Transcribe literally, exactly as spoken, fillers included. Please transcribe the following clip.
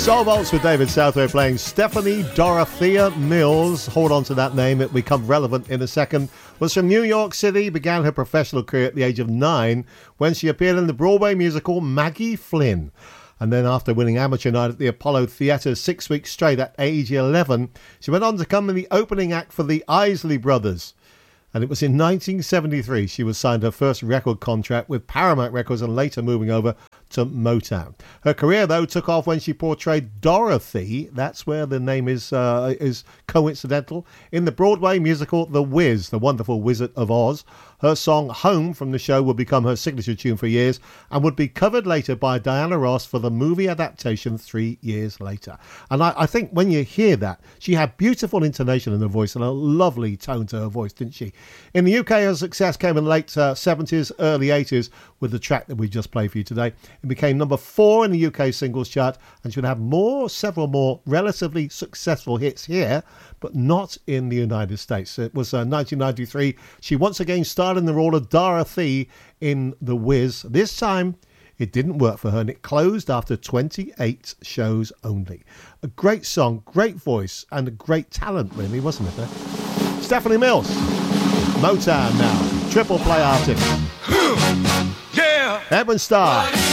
Soul Vaults with David Southway playing Stephanie Dorothea Mills. Hold on to that name, it will become relevant in a second. Was from New York City, began her professional career at the age of nine when she appeared in the Broadway musical Maggie Flynn. And then after winning amateur night at the Apollo Theatre six weeks straight at age eleven, she went on to come in the opening act for the Isley Brothers. And it was in nineteen seventy-three she was signed her first record contract with Paramount Records and later moving over to Motown. Her career, though, took off when she portrayed Dorothy, that's where the name is uh, is coincidental, in the Broadway musical The Wiz, The Wonderful Wizard of Oz. Her song Home from the show would become her signature tune for years and would be covered later by Diana Ross for the movie adaptation three years later. And I, I think when you hear that, she had beautiful intonation in her voice and a lovely tone to her voice, didn't she? In the U K, her success came in the late uh, seventies, early eighties with the track that we just played for you today. It became number four in the U K singles chart and she would have more, several more relatively successful hits here, but not in the United States. It was uh, nineteen ninety-three. She once again starred in the role of Dorothy in The Wiz. This time, it didn't work for her and it closed after twenty-eight shows only. A great song, great voice, and a great talent, really, wasn't it? Eh? Stephanie Mills, Motown now, triple play artist. Yeah. Edwin Starr.